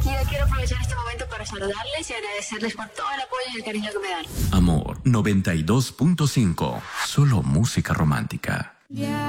Shakira, quiero aprovechar este momento para saludarles y agradecerles por todo el apoyo y el cariño que me dan. Amor 92.5. Solo música romántica.